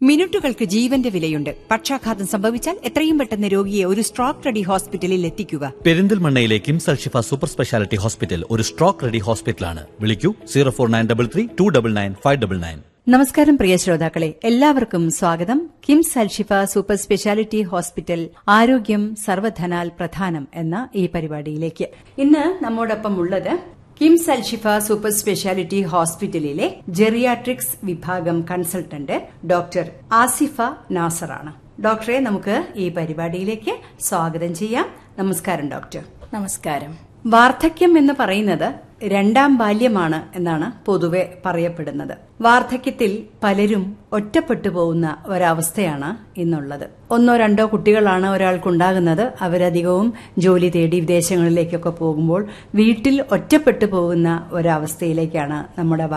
മിനിറ്റുകൾക്ക് ജീവന്റെ വിലയുണ്ട്. പക്ഷാഘാതം സംഭവിച്ചാൽ എത്രയും പെട്ടെന്ന് രോഗിയെ ഒരു സ്ട്രോക്ക് റെഡി ഹോസ്പിറ്റലിൽ എത്തിക്കുക. പെരിന്തൽമണ്ണയിലെ KIMS Alshifa super speciality hospital ഒരു സ്ട്രോക്ക് റെഡി ഹോസ്പിറ്റലാണ്. വിളിക്കൂ 04933 299 599. നമസ്കാരം പ്രിയ ശ്രോതാക്കളെ, എല്ലാവർക്കും സ്വാഗതം. KIMS Alshifa super speciality hospital ആരോഗ്യം സർവധനാൽ പ്രധാനം എന്ന ഈ പരിപാടിയിലേക്ക്. ഇന്ന് നമ്മോടൊപ്പം ഉള്ളത് കിംസ് അൽഷിഫ സൂപ്പർ സ്പെഷ്യാലിറ്റി ഹോസ്പിറ്റലിലെ ജെറിയാട്രിക്സ് വിഭാഗം കൺസൾട്ടന്റ് ഡോക്ടർ ആസിഫ നാസറാണ്. ഡോക്ടറെ, നമുക്ക് ഈ പരിപാടിയിലേക്ക് സ്വാഗതം ചെയ്യാം. നമസ്കാരം ഡോക്ടർ. നമസ്കാരം. വാർദ്ധക്യം എന്ന് പറയുന്നത് രണ്ടാം ബാല്യമാണ് എന്നാണ് പൊതുവെ പറയപ്പെടുന്നത്. വാർദ്ധക്യത്തിൽ പലരും ഒറ്റപ്പെട്ടു പോകുന്ന ഒരവസ്ഥയാണ് ഇന്നുള്ളത്. ഒന്നോ രണ്ടോ കുട്ടികളാണ് ഒരാൾക്കുണ്ടാകുന്നത്. അവരധികവും ജോലി തേടി വിദേശങ്ങളിലേക്കൊക്കെ പോകുമ്പോൾ വീട്ടിൽ ഒറ്റപ്പെട്ടു പോകുന്ന ഒരവസ്ഥയിലേക്കാണ് നമ്മുടെ